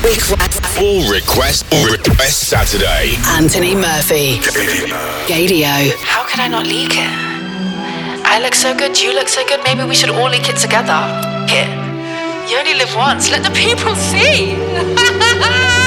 Request Saturday. Anthony Murphy. Gadio. How could I not leak it? I look so good, you look so good, maybe we should all leak it together. Here. You only live once, let the people see.